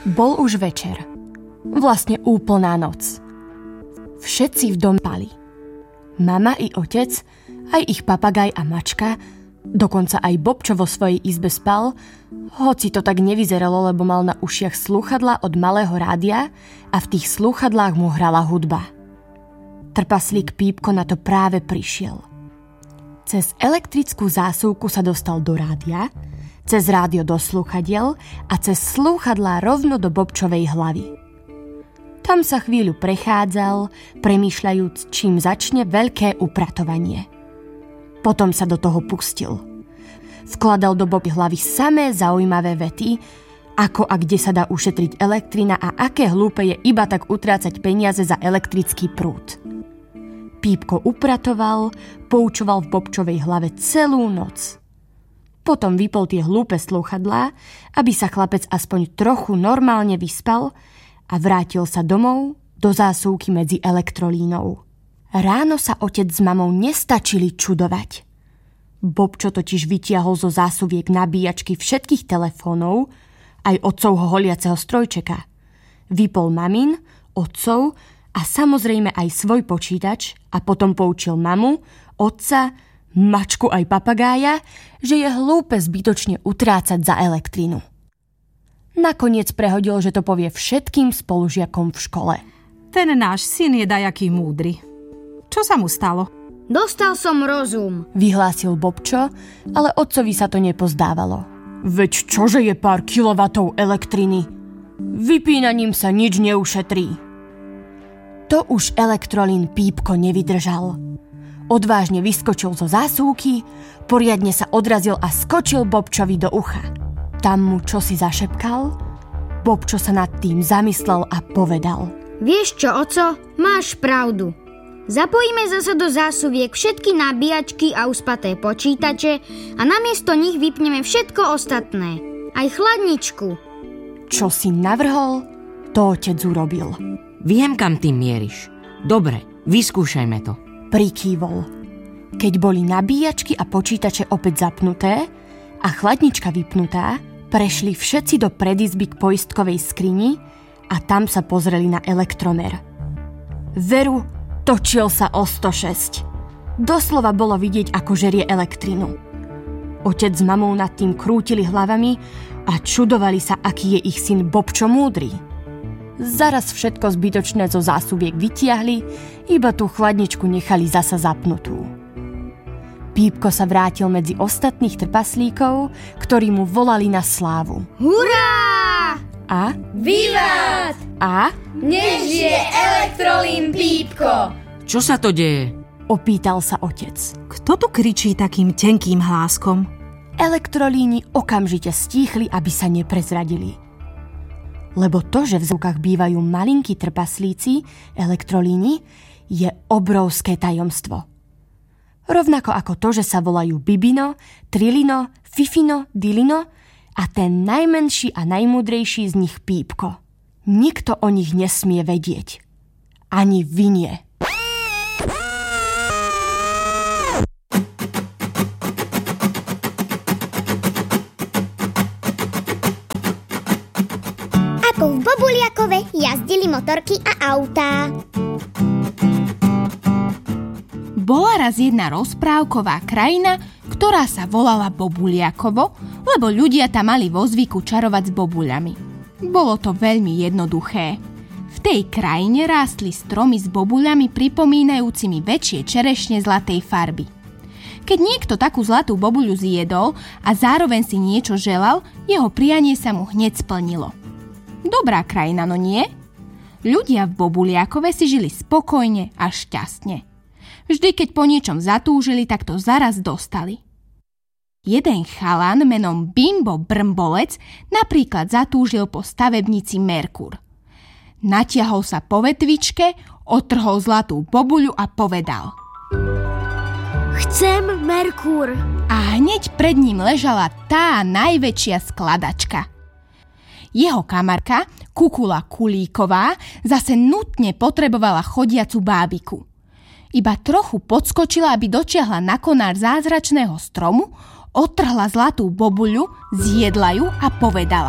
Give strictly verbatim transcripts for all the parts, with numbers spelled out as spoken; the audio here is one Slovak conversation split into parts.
Bol už večer. Vlastne úplná noc. Všetci v dome spali. Mama i otec, aj ich papagaj a mačka, dokonca aj Bobčo vo svojej izbe spal, hoci to tak nevyzeralo, lebo mal na ušiach slúchadlá od malého rádia a v tých slúchadlách mu hrala hudba. Trpaslík Pípko na to práve prišiel. Cez elektrickú zásuvku sa dostal do rádia, cez rádio do slúchadiel a cez slúchadlá rovno do Bobčovej hlavy. Tam sa chvíľu prechádzal, premýšľajúc, čím začne veľké upratovanie. Potom sa do toho pustil. Vkladal do Bobovej hlavy samé zaujímavé vety, ako a kde sa dá ušetriť elektrina a aké hlúpe je iba tak utrácať peniaze za elektrický prúd. Pípko upratoval, poučoval v Bobčovej hlave celú noc. Potom vypol tie hlúpe slúchadlá, aby sa chlapec aspoň trochu normálne vyspal a vrátil sa domov do zásuvky medzi elektrolínou. Ráno sa otec s mamou nestačili čudovať. Bobčo totiž vytiahol zo zásuviek nabíjačky všetkých telefónov, aj otcovho holiaceho strojčeka. Vypol mamin, otcov a samozrejme aj svoj počítač a potom poučil mamu, otca, mačku aj papagája, že je hlúpe zbytočne utrácať za elektrínu. Nakoniec prehodil, že to povie všetkým spolužiakom v škole. Ten náš syn je dajaký múdry. Čo sa mu stalo? Dostal som rozum, vyhlásil Bobčo, ale otcovi sa to nepozdávalo. Veď čože je pár kilovatov elektriny? Vypínaním sa nič neušetrí. To už elektrolín Pípko nevydržal. Odvážne vyskočil zo zásuvky, poriadne sa odrazil a skočil Bobčovi do ucha. Tam mu čosi zašepkal, Bobčo sa nad tým zamyslel a povedal: Vieš čo, oco, máš pravdu. Zapojíme zasa do zásuviek všetky nabíjačky a uspaté počítače a namiesto nich vypneme všetko ostatné. Aj chladničku. Čo si navrhol, to otec urobil. Viem, kam ty mieriš. Dobre, vyskúšajme to. Prikývol. Keď boli nabíjačky a počítače opäť zapnuté a chladnička vypnutá, prešli všetci do predizby k poistkovej skrini a tam sa pozreli na elektromer. Veru, točil sa o sto šesť. Doslova bolo vidieť, ako žerie elektrinu. Otec s mamou nad tým krútili hlavami a čudovali sa, aký je ich syn Bobčo múdry. Zaraz všetko zbytočné zo zásuviek vytiahli, iba tú chladničku nechali zasa zapnutú. Pípko sa vrátil medzi ostatných trpaslíkov, ktorí mu volali na slávu. Hurá! A? Výlet! A? Nech žije elektrolín Pípko! Čo sa to deje? Opýtal sa otec. Kto tu kričí takým tenkým hláskom? Elektrolíni okamžite stíchli, aby sa neprezradili. Lebo to, že v zvukách bývajú malinkí trpaslíci, elektrolíni, je obrovské tajomstvo. Rovnako ako to, že sa volajú Bibino, Trilino, Fifino, Dilino a ten najmenší a najmúdrejší z nich Pípko. Nikto o nich nesmie vedieť. Ani vy nie. Ako v Bobuliakove jazdili motorky a autá. Bola raz jedna rozprávková krajina, ktorá sa volala Bobuliakovo, lebo ľudia tam mali vo zvyku čarovať s bobuľami. Bolo to veľmi jednoduché. V tej krajine rástli stromy s bobuľami pripomínajúcimi väčšie čerešne zlatej farby. Keď niekto takú zlatú bobuľu zjedol a zároveň si niečo želal, jeho prianie sa mu hneď splnilo. Dobrá krajina, no nie? Ľudia v Bobuliakove si žili spokojne a šťastne. Vždy, keď po niečom zatúžili, tak to zaraz dostali. Jeden chalan menom Bimbo Brmbolec napríklad zatúžil po stavebnici Merkur. Natiahol sa po vetvičke, otrhol zlatú bobuľu a povedal: Chcem Merkur. A hneď pred ním ležala tá najväčšia skladačka. Jeho kamarka, Kukula Kulíková, zase nutne potrebovala chodiacu bábiku. Iba trochu podskočila, aby dočiahla na konár zázračného stromu, otrhla zlatú bobuľu, zjedla ju a povedala: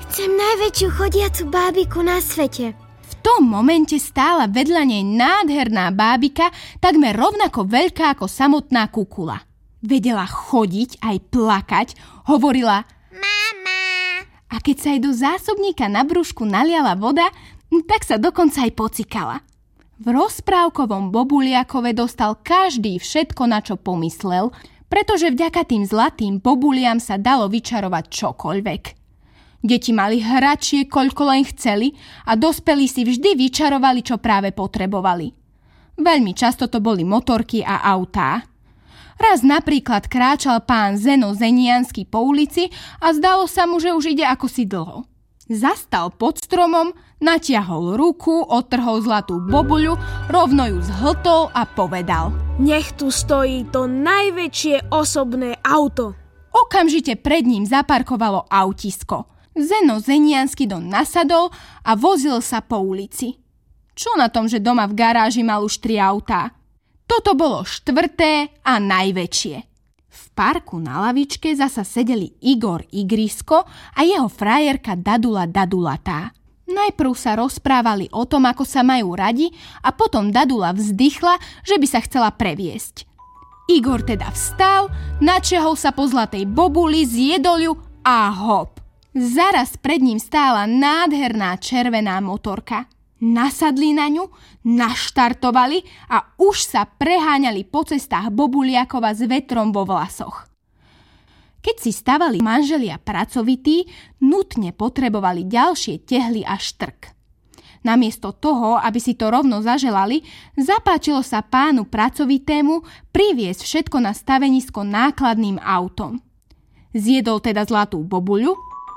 Chcem najväčšiu chodiacu bábiku na svete. V tom momente stála vedľa nej nádherná bábika, takmer rovnako veľká ako samotná kukula. Vedela chodiť aj plakať, hovorila Mama. A keď sa jej do zásobníka na brúšku naliala voda, tak sa dokonca aj pocikala. V rozprávkovom Bobuliakove dostal každý všetko, na čo pomyslel, pretože vďaka tým zlatým bobuliam sa dalo vyčarovať čokoľvek. Deti mali hračie, koľko len chceli a dospelí si vždy vyčarovali, čo práve potrebovali. Veľmi často to boli motorky a autá. Raz napríklad kráčal pán Zeno Zeniansky po ulici a zdalo sa mu, že už ide ako si dlho. Zastal pod stromom, natiahol ruku, odtrhol zlatú bobuľu, rovno ju zhltol a povedal: Nech tu stojí to najväčšie osobné auto. Okamžite pred ním zaparkovalo autisko. Zeno Zeniansky do nasadol a vozil sa po ulici. Čo na tom, že doma v garáži mal už tri autá? Toto bolo štvrté a najväčšie. V parku na lavičke zasa sedeli Igor Igrisko a jeho frajerka Dadula Dadulatá. Najprv sa rozprávali o tom, ako sa majú radi, a potom Dadula vzdychla, že by sa chcela previesť. Igor teda vstal, načiahol sa po zlatej bobuli, zjedol ju a hop. Zaraz pred ním stála nádherná červená motorka. Nasadli na ňu, naštartovali a už sa preháňali po cestách Bobuliakova s vetrom vo vlasoch. Keď si stavali manželia pracovití, nutne potrebovali ďalšie tehly a štrk. Namiesto toho, aby si to rovno zaželali, zapáčilo sa pánu pracovitému priviesť všetko na stavenisko nákladným autom. Zjedol teda zlatú bobuľu,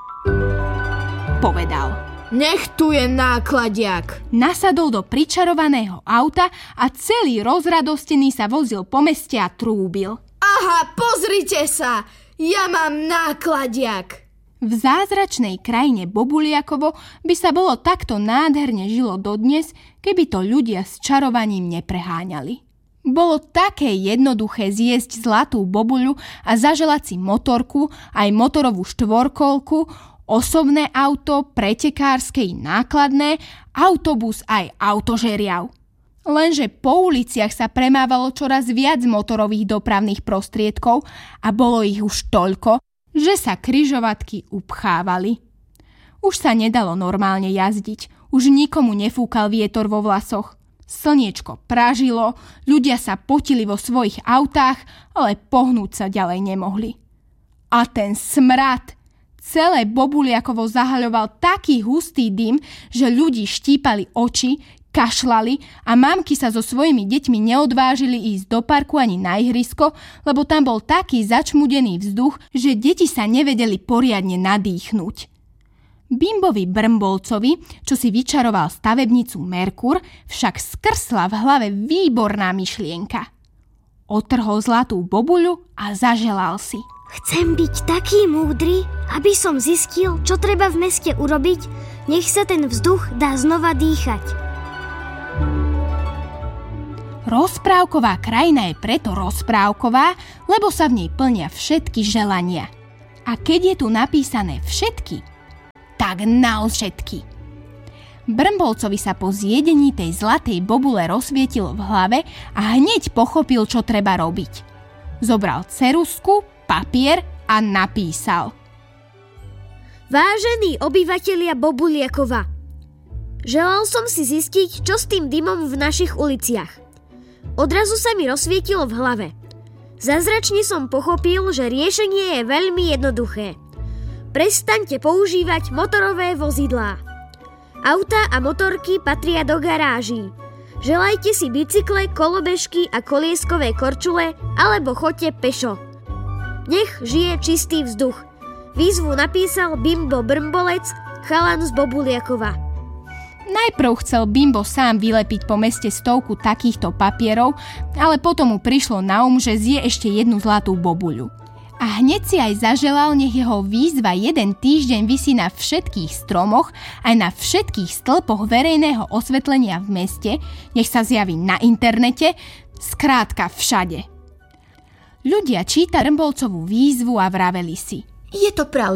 povedal: Nech tu je nákladiak. Nasadol do pričarovaného auta a celý rozradostený sa vozil po meste a trúbil: Aha, pozrite sa, ja mám nákladiak. V zázračnej krajine Bobuliakovo by sa bolo takto nádherne žilo dodnes, keby to ľudia s čarovaním nepreháňali. Bolo také jednoduché zjesť zlatú bobuľu a zaželať si motorku, aj motorovú štvorkolku, osobné auto, pretekárske i nákladné, autobus aj autožeriav. Lenže po uliciach sa premávalo čoraz viac motorových dopravných prostriedkov a bolo ich už toľko, že sa križovatky upchávali. Už sa nedalo normálne jazdiť, už nikomu nefúkal vietor vo vlasoch. Slniečko pražilo, ľudia sa potili vo svojich autách, ale pohnúť sa ďalej nemohli. A ten smrad! Celé Bobuliakovo zahaľoval taký hustý dym, že ľudí štípali oči, kašľali a mamky sa so svojimi deťmi neodvážili ísť do parku ani na ihrisko, lebo tam bol taký začmudený vzduch, že deti sa nevedeli poriadne nadýchnuť. Bimbovi Brmbolcovi, čo si vyčaroval stavebnicu Merkur, však skrsla v hlave výborná myšlienka. Otrhol zlatú bobuľu a zaželal si: Chcem byť taký múdry, aby som zistil, čo treba v meste urobiť, nech sa ten vzduch dá znova dýchať. Rozprávková krajina je preto rozprávková, lebo sa v nej plnia všetky želania. A keď je tu napísané všetky, tak naozaj všetky. Brmbolcovi sa po zjedení tej zlatej bobule rozsvietilo v hlave a hneď pochopil, čo treba robiť. Zobral ceruzku, papier a napísal: Vážení obyvatelia Bobuliakova, želal som si zistiť, čo s tým dymom v našich uliciach. Odrazu sa mi rozsvietilo v hlave. Zázračne som pochopil, že riešenie je veľmi jednoduché. Prestaňte používať motorové vozidlá. Autá a motorky patria do garáží. Želajte si bicykle, kolobežky a kolieskové korčule alebo choďte pešo. Nech žije čistý vzduch. Výzvu napísal Bimbo Brmbolec, chalan z Bobuliakova. Najprv chcel Bimbo sám vylepiť po meste stovku takýchto papierov, ale potom mu prišlo na um, že zje ešte jednu zlatú bobuľu. A hneď si aj zaželal, nech jeho výzva jeden týždeň visí na všetkých stromoch, aj na všetkých stĺpoch verejného osvetlenia v meste, nech sa zjaví na internete, skrátka všade. Ľudia čítali Brmbolcovú výzvu a vraveli si: Je to pravda.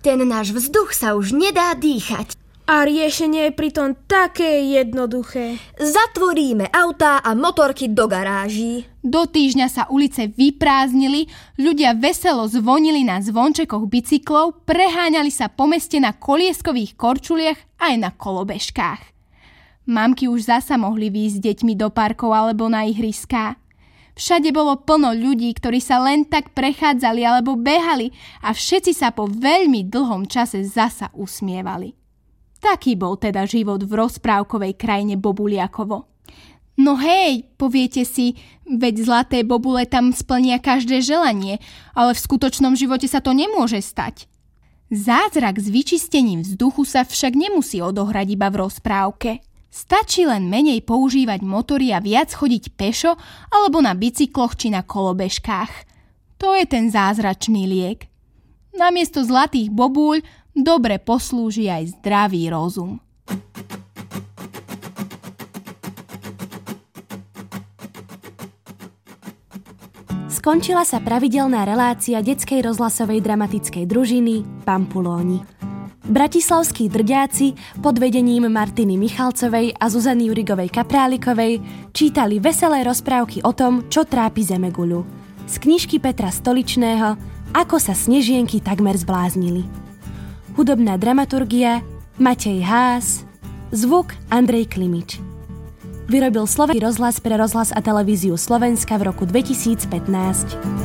Ten náš vzduch sa už nedá dýchať. A riešenie je pritom také jednoduché. Zatvoríme autá a motorky do garáží. Do týždňa sa ulice vyprázdnili, ľudia veselo zvonili na zvončekoch bicyklov, preháňali sa po meste na kolieskových korčuliach aj na kolobežkách. Mamky už zasa mohli výjsť s deťmi do parkov alebo na ihriská. Všade bolo plno ľudí, ktorí sa len tak prechádzali alebo behali a všetci sa po veľmi dlhom čase zasa usmievali. Taký bol teda život v rozprávkovej krajine Bobuliakovo. No hej, poviete si, veď zlaté bobule tam splnia každé želanie, ale v skutočnom živote sa to nemôže stať. Zázrak s vyčistením vzduchu sa však nemusí odohrať iba v rozprávke. Stačí len menej používať motory a viac chodiť pešo alebo na bicykloch či na kolobežkách. To je ten zázračný liek. Namiesto zlatých bobúľ dobre poslúži aj zdravý rozum. Skončila sa pravidelná relácia detskej rozhlasovej dramatickej družiny Pampulóni. Bratislavskí drďáci pod vedením Martiny Michalcovej a Zuzany Jurigovej Kaprálikovej čítali veselé rozprávky o tom, čo trápi Zemeguľu. Z knižky Petra Stoličného Ako sa snežienky takmer zbláznili. Hudobná dramaturgia Matej Hás, zvuk Andrej Klimič. Vyrobil Slovenský rozhlas pre rozhlas a televíziu Slovenska v roku dvetisícpätnásť.